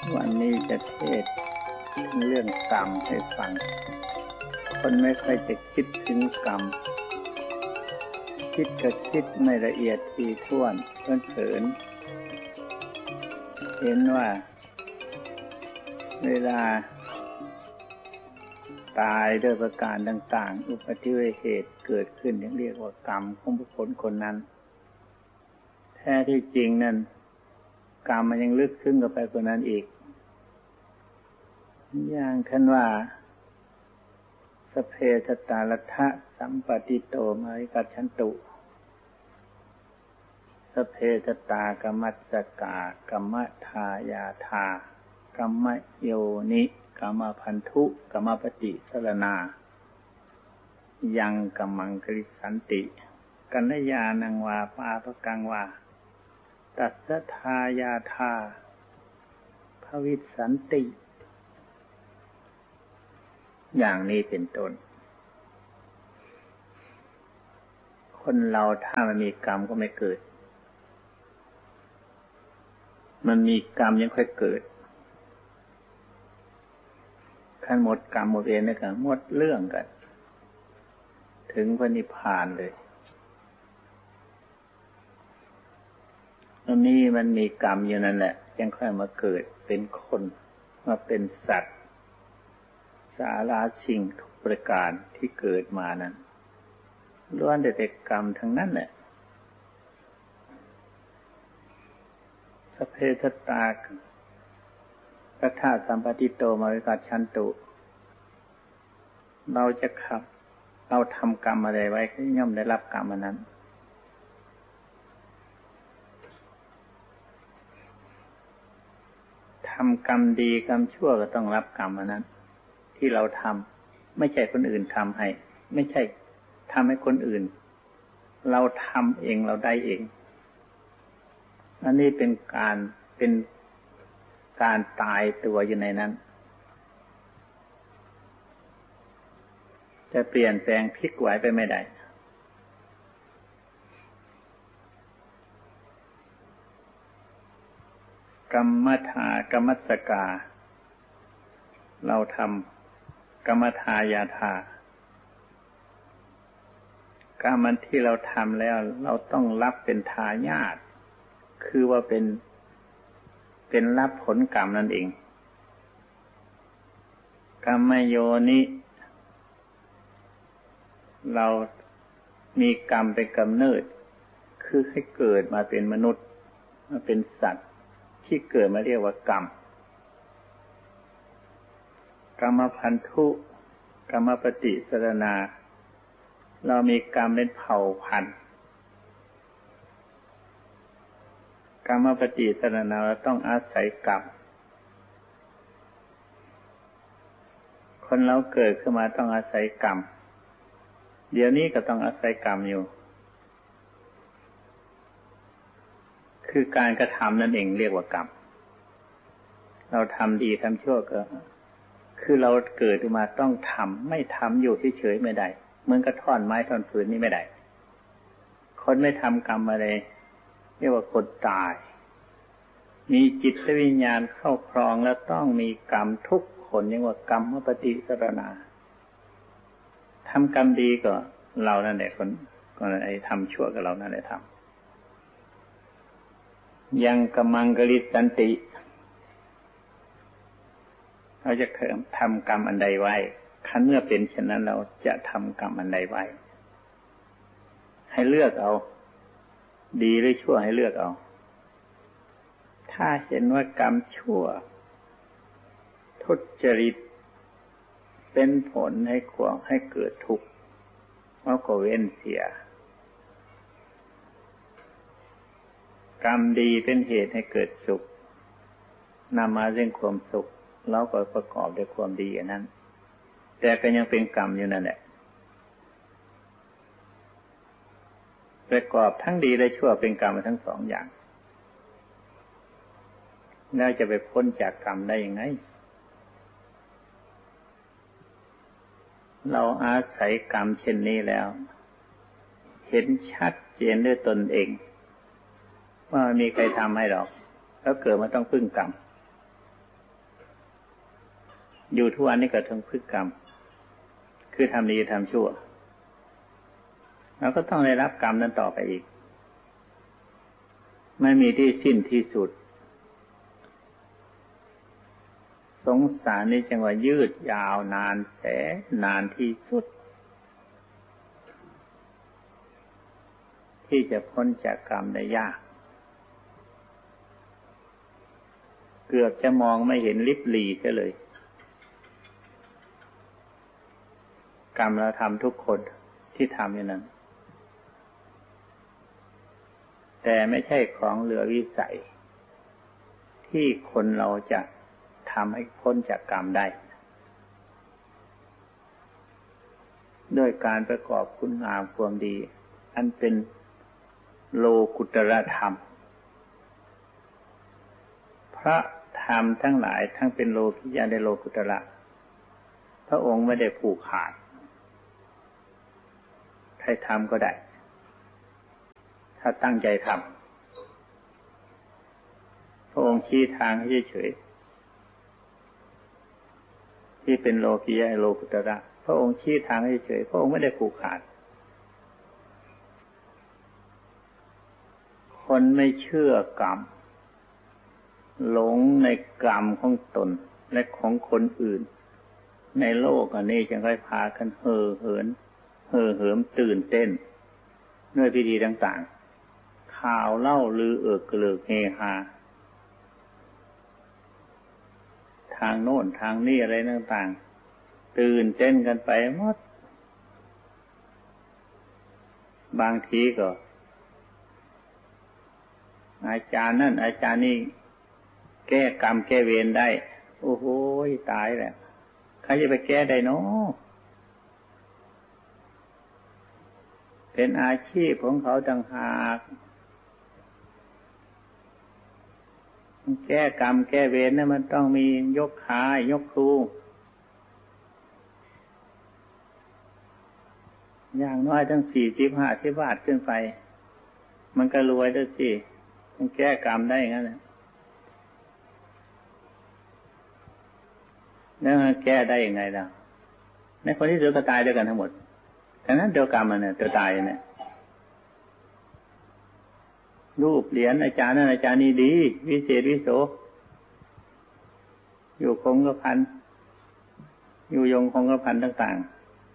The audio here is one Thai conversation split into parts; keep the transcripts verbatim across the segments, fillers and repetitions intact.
วันนี้จะเทศถึงเรื่องกรรมให้ฟังคนไม่ค่อยจะคิดถึงกรรมคิดก็คิดไม่ละเอียดถี่ถ้วนเพื่อนเผินเห็นว่าเวลาตายด้วยประการต่างๆอุบัติเหตุเกิดขึ้นเรียกว่ากรรมของบุคคลคนนั้นแท้ที่จริงนั่นกรรมมันยังลึกซึ้งกว่าไปกว่านั้นอีกอย่างคันว่าสเพสตาลัทธะสัมปติโตมหิกัจฉันตุสเพสตากรรมัสสกากรรมทายาธากรรมโยนิกรรมพันธุกรรมปฏิสรณายังกัมมังคริสันติกัณญาณังวาปาปกังวาตัสสะทายาธาภวิสันติอย่างนี้เป็นต้นคนเราถ้ามันมีกรรมก็ไม่เกิดมันมีกรรมยังค่อยเกิดขั้นหมดกรรมหมดเวรเนี่ยก็หมดเรื่องกันถึงพระนิพพานเลยอันนี้มันมีกรรมอยู่นั่นแหละยังค่อยมาเกิดเป็นคนมาเป็นสัตว์สาราสิ่งทุกประการที่เกิดมานั้นล้วนแต่กรรมทั้งนั้นแหละสเพสตากะทาสัมปติโตมหิกัจฉันตุเราจะขับเราทำกรรมอะไรไว้ก็ย่อมได้รับกรรมอันนั้นทำกรรมดีกรรมชั่วก็ต้องรับกรรมอันนั้นที่เราทำไม่ใช่คนอื่นทำให้ไม่ใช่ทำให้คนอื่นเราทำเองเราได้เองอันนี้เป็นการเป็นการตายตัวอยู่ในนั้นจะเปลี่ยนแปลงพลิกไหวไปไม่ได้กรรมทากรรมัสสกาเราทำกรรมทายาธากรรมที่เราทำแล้วเราต้องรับเป็นทายาทคือว่าเป็นเป็นรับผลกรรมนั่นเองกรรมโยนิเรามีกรรมเป็นกำเนิดคือให้เกิดมาเป็นมนุษย์มาเป็นสัตว์ที่เกิดมาเรียกว่ากรรมกรรมพันธุกรรมปฏิสรณาเรามีกรรมเป็นเผ่าพันธุ์กรรมปฏิสรณาเราต้องอาศัยกรรมคนเราเกิดขึ้นมาต้องอาศัยกรรมเดี๋ยวนี้ก็ต้องอาศัยกรรมอยู่คือการกระทำนั่นเองเรียกว่ากรรมเราทำดีทำชั่วก็คือเราเกิดขึ้นมาต้องทำไม่ทำอยู่เฉยๆไม่ได้เหมือนกระท่อนไม้ท่อนฟืนนี่ไม่ได้คนไม่ทำกรรมอะไรเรียกว่าคนตายมีจิตวิญญาณเข้าครองแล้วต้องมีกรรมทุกคนเรียกว่ากรรมปฏิสรณาทำกรรมดีก็เรานั่นแหละคนคนไอ้ทำชั่วกับเรานั่นแหละทำยังกัมมังกริสันติเราจะทำกรรมอันใดไว้คันเมื่อเป็นเช่นนั้นเราจะทำกรรมอันใดไว้ให้เลือกเอาดีหรือชั่วให้เลือกเอาถ้าเห็นว่ากรรมชั่วทุจริตเป็นผลให้ความให้เกิดทุกข์เราก็เว้นเสียกรรมดีเป็นเหตุให้เกิดสุขนำมาซึ่งความสุขเราก็ประกอบด้วยความดีอย่างนั้นแต่ก็ยังเป็นกรรมอยู่นั่นแหละประกอบทั้งดีและชั่วเป็นกรรมทั้งสองอย่างแล้วจะไปพ้นจากกรรมได้ยังไงเราอาศัยกรรมเช่นนี้แล้วเห็นชัดเจนด้วยตนเองว่ามีใครทำให้หรอกแล้วเกิดมาต้องพึ่งกรรมอยู่ทุกวันนี้ก็ทั้งพฤติกรรมคือทำดีทำชั่วเราก็ต้องได้รับกรรมนั้นต่อไปอีกไม่มีที่สิ้นที่สุดสงสารนี่จังว่ายืดยาวนานแสนนานที่สุดที่จะพ้นจากกรรมได้ยากเกือบจะมองไม่เห็นลิบหลีก็เลยกรรมเราทำทุกคนที่ทำอย่างนั้นแต่ไม่ใช่ของเหลือวิสัยที่คนเราจะทำให้พ้นจากกรรมได้ด้วยการประกอบคุณงามความดีอันเป็นโลกุตรธรรมพระธรรมทั้งหลายทั้งเป็นโลกิยะและโลกุตระพระองค์ไม่ได้ผูกขาดใครทำก็ได้ถ้าตั้งใจทำพระองค์ชี้ทางให้เฉยๆที่เป็นโลกิยะโลกุตระพระองค์ชี้ทางให้เฉยพระองค์ไม่ได้ผูกขาดคนไม่เชื่อกรรมหลงในกรรมของตนและของคนอื่นในโลกอันนี้จึงค่อยพากันเห่อเหินเห่อเหิมตื่นเต้นด้วยพิธีต่างๆข่าวเล่าลือเอิกกระเลิกเฮฮาทางโน้นทางนี้อะไรต่างๆตื่นเต้นกันไปหมดบางทีก็อาจารย์นั่นอาจารย์นี่แก้กรรมแก้เวรได้โอ้โหตายแล้วใครจะไปแก้ได้เนาะเป็นอาชีพของเขาต่างหากแก้กรรมแก้เวรเนี่ยมันต้องมียกขายกครูอย่างน้อยตั้งสี่สิบห้าสิบบาทขึ้นไปมันก็รวยด้วยสิมันแก้กรรมได้งั้นนะแล้วแก้ได้ยังไงล่ะในคนที่สุดก็ตายด้วยกันทั้งหมดฉะนั้นเดียวกรรมมันเนี่ยตัวตายเนี่ยรูปเหรียญอาจารย์นั่นอาจารย์นี่ดีวิเศษวิโสอยู่คงกระพันอยู่ยงคงกระพันต่าง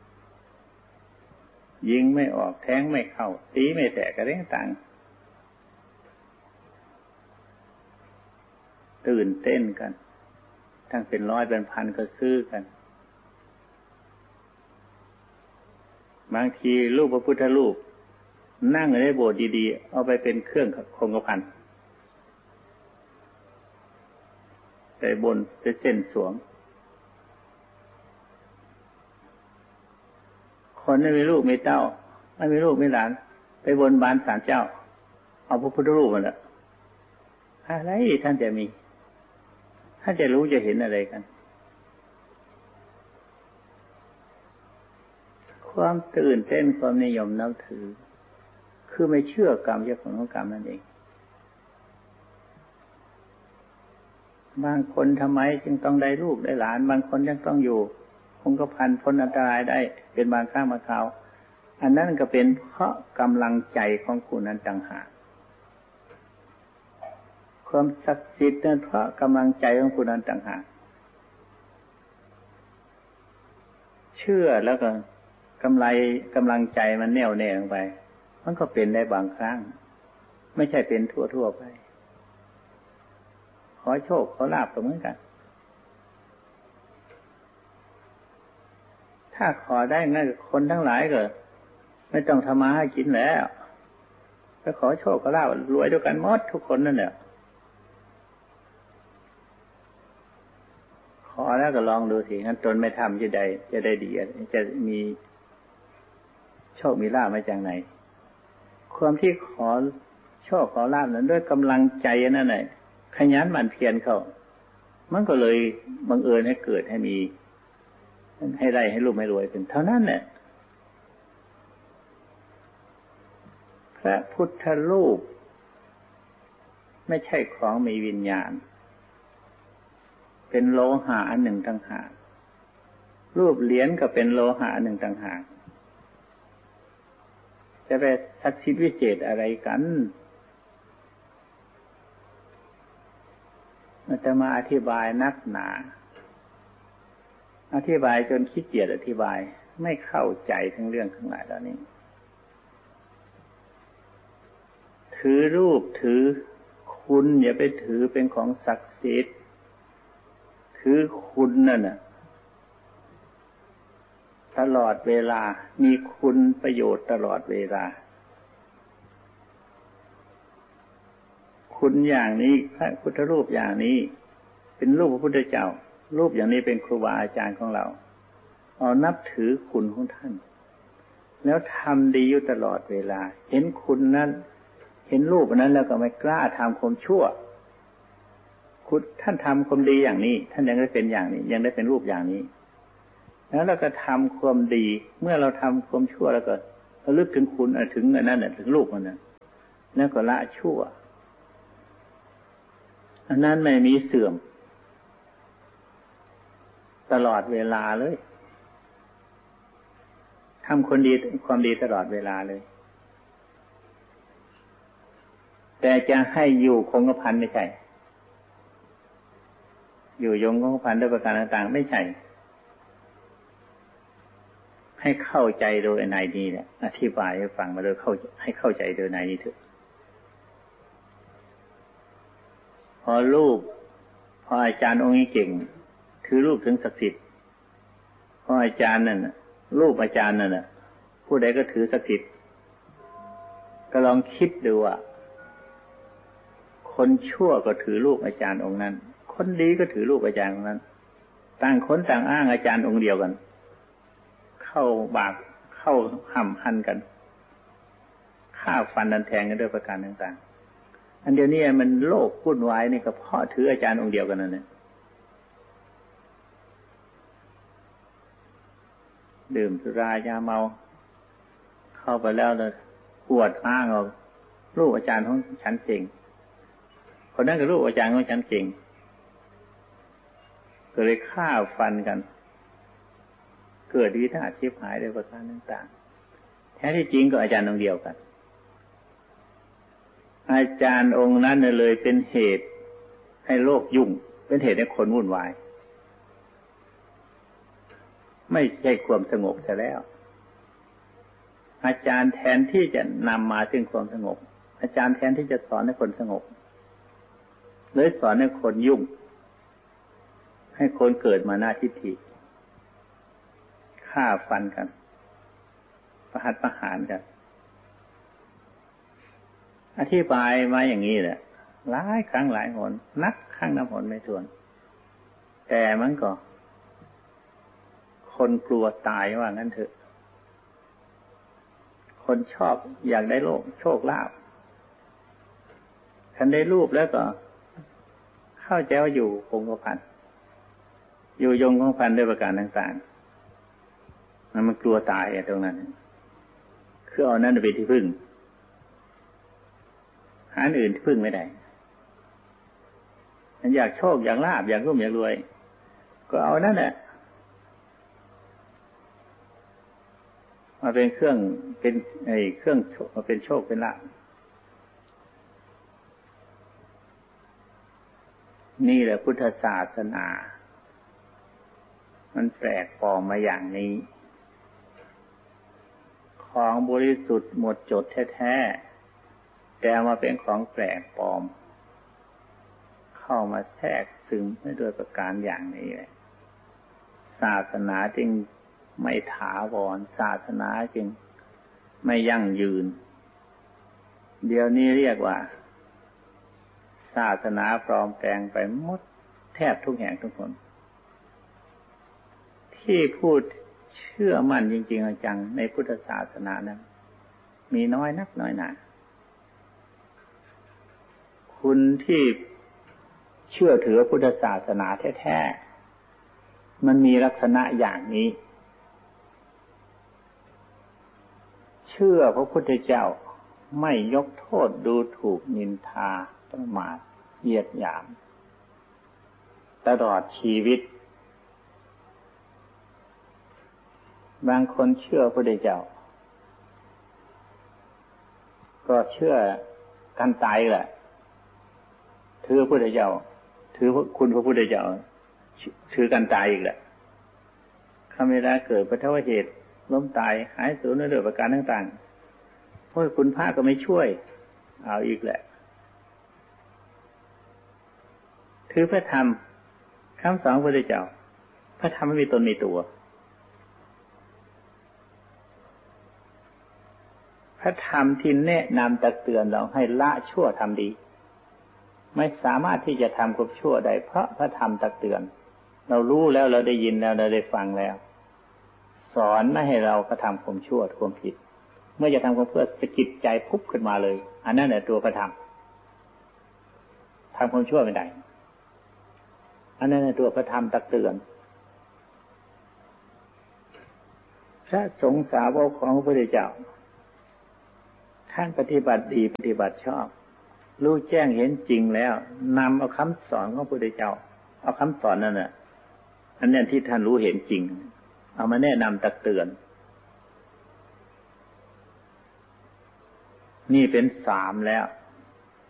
ๆยิงไม่ออกแทงไม่เข้าตีไม่แตกกระเด้งต่างตื่นเต้นกันทั้งเป็นร้อยเป็นพันก็ซื้อกันบางทีรูปพระพุทธรูปนั่งในโบสถ์ดีๆเอาไปเป็นเครื่องคงกระพันไปบนไปเส้นสวงคนไม่มีลูกมีเต้าไม่มีลูกมีหลานไปบนบานศาลเจ้าเอาพระพุทธรูปมาละอะไรท่านจะมีท่านจะรู้จะเห็นอะไรกันความตื่นเต้นความนิยมนับถือคือไม่เชื่อกรรมเจ้าของกรรมนั่นเองบางคนทำไมจึงต้องได้ลูกได้หลานบางคนยังต้องอยู่คงกระพันพ้นอันตรายได้เป็นบางครั้งบางคราวอันนั้นก็เป็นเพราะกำลังใจของผู้นั้นต่างหากความศักดิ์สิทธิ์นั้นเพราะกำลังใจของผู้นั้นต่างหากเชื่อแล้วก็กำไรกำลังใจมันแน่วแน่ลงไปมันก็เป็นได้บางครั้งไม่ใช่เป็นทั่วๆไปขอโชคขอลาภก็เหมือนกันถ้าขอได้งั้นคนทั้งหลายก็ไม่ต้องทำมาหากินแล้วก็ขอโชคขอลาภรวยด้วยกันหมดทุกคนนั่นแหละขอแล้วก็ลองดูสิงั้นตนไม่ทำจะได้จะได้ดีจะมีโชคมีลาภมาจากไหนความที่ขอโชคขอลาภนั้นด้วยกำลังใจนั่นแหละขยันหมั่นเพียรเข้ามันก็เลยบังเอิญให้เกิดให้มีให้ได้ให้รูปให้รวยเป็นเท่านั้นแหละพระพุทธรูปไม่ใช่ของมีวิญญาณเป็นโลหะอันหนึ่งต่างหากรูปเหรียญก็เป็นโลหะหนึ่งต่างหากจะไปศักดิ์สิทธิ์วิเศษอะไรกันมันจะมาอธิบายนักหนาอธิบายจนขี้เกียจอธิบายไม่เข้าใจทั้งเรื่องทั้งหลายเหล่านี้ถือรูปถือคุณอย่าไปถือเป็นของศักดิ์สิทธิ์ถือคุณนั่นน่ะตลอดเวลามีคุณประโยชน์ตลอดเวลาคุณอย่างนี้พระพุทธรูปอย่างนี้เป็นรูปพระพุทธเจ้ารูปอย่างนี้เป็นครูบาอาจารย์ของเราเอานับถือคุณของท่านแล้วทำดีอยู่ตลอดเวลาเห็นคุณนั้นเห็นรูปนั้นแล้วก็ไม่กล้าทำความชั่วคุณท่านทำความดีอย่างนี้ท่านยังได้เป็นอย่างนี้ยังได้เป็นรูปอย่างนี้แล้วเราก็ทำความดีเมื่อเราทำความชั่วแล้วก็ระลึกถึงคุณถึงอันนั้นถึงรูปมันนั้นแล้วก็ละชั่วอันนั้นไม่มีเสื่อมตลอดเวลาเลยทำคนดีความดีตลอดเวลาเลยแต่จะให้อยู่คงกระพันไม่ใช่อยู่ยงคงกระพันด้วยประการต่างๆไม่ใช่ให้เข้าใจโดยในนี้เนี่ยอธิบายให้ฟังมาโดยเข้าให้เข้าใจโดยในนี้เถอะพอรูปพออาจารย์องค์นี้เก่งถือรูปถึงศักดิ์สิทธิ์พออาจารย์นั่นรูปอาจารย์นั่นน่ะผู้ใดก็ถือศักดิ์สิทธิ์ก็ลองคิดดูว่าคนชั่วก็ถือรูปอาจารย์องค์นั้นคนดีก็ถือรูปอาจารย์องค์นั้นต่างคนต่างอ้างอาจารย์องค์เดียวกันเข้าบากเข้าห่ำหันกันฆ่าฟันดันแทงกันด้วยประการต่างๆอันเดียวนี้มันโลกวุ่นวายนี่ก็เพราะถืออาจารย์องค์เดียวกันนั่นแหละดื่มสุรายาเมาเข้าไปแล้วเลยอวดอ้างเอารูปอาจารย์ของฉันเก่งคนนั้นก็รูปอาจารย์ของฉันเก่งก็เลยฆ่าฟันกันเกิดวินาศชิบหายโดยประการต่างๆแท้ที่จริงก็อาจารย์องค์เดียวกันอาจารย์องค์นั้นเลยเป็นเหตุให้โลกยุ่งเป็นเหตุให้คนวุ่นวายไม่ใช่ความสงบแต่แล้วอาจารย์แทนที่จะนำมาซึ่งความสงบอาจารย์แทนที่จะสอนให้คนสงบเลยสอนให้คนยุ่งให้คนเกิดมาหน้าทิฏฐิฆ่าฟันกันประหัตประหารกันอธิบายมาอย่างนี้แหละหลายครั้งหลายหนนักครั้งนับหนไม่ถ้วนแต่มันก็คนกลัวตายว่างั้นเถอะคนชอบอยากได้โลกโชคลาภคันได้รูปแล้วก็เข้าใจว่าอยู่คงกระพันอยู่ยงคงกระพันด้วยประการต่างๆมันมันกลัวตายตรงนั้นคือเอานั่นเป็นที่พึ่งหาอื่นที่พึ่งไม่ได้มันอยากโชคอยากลาภอยากร่ำอยากรวยก็เอานั่นแหละมาเป็นเครื่องเป็นไอ้เครื่องมาเป็นโชคเป็นลาภนี่แหละพุทธศาสนามันแปลกปลอมมาอย่างนี้ของบริสุทธิ์หมดจดแท้ๆแต่มาเป็นของแปลกปลอมเข้ามาแทรกซึมด้วยประการอย่างนี้เลยศาสนาจึงไม่ถาวรศาสนาจึงไม่ยั่งยืนเดี๋ยวนี้เรียกว่าศาสนาปลอมแปลงไปหมดแทบทุกแห่งทุกคนที่พูดเชื่อมั่นจริงๆจังในพุทธศาสนานั้นมีน้อยนักน้อยหนาคุณที่เชื่อถือพุทธศาสนาแท้ๆมันมีลักษณะอย่างนี้เชื่อพระพุทธเจ้าไม่ยกโทษดูถูกนินทาประมาทเหยียดหยามตลอดชีวิตบางคนเชื่อพระพุทธเจ้าก็เชื่อกันตายแหละถือพระพุทธเจ้าถือคุณพระพุทธเจ้าถือกันตายอีกแหละคำเวลาเกิดปฐวเหตุล้มตายหายสูญด้วยประการต่างๆเพราะคุณพระก็ไม่ช่วยเอาอีกแหละถือพระธรรมคำสอนพระพุทธเจ้าพระธรรมไม่มีตนมีตัวพระธรรมที่แนะนำตักเตือนเราให้ละชั่วทำดีไม่สามารถที่จะทำความชั่วได้เพราะพระธรรมตักเตือนเรารู้แล้วเราได้ยินแล้วเราได้ฟังแล้วสอนไม่ให้เรากระทำความชั่วความผิดเมื่อจะทำความเพื่อสะกิดใจพุบขึ้นมาเลยอันนั้นแหละตัวพระธรรมทำความชั่วไม่ได้อันนั้นแหละตัวพระธรรมตักเตือนพระสงฆ์สาวกของพระพุทธเจ้าท่านปฏิบัติดีปฏิบัติชอบรู้แจ้งเห็นจริงแล้วนำเอาคำสอนของพระพุทธเจ้าเอาคำสอนนั่นน่ะอันนี้ที่ท่านรู้เห็นจริงเอามาแนะนำตักเตือนนี่เป็นสามแล้ว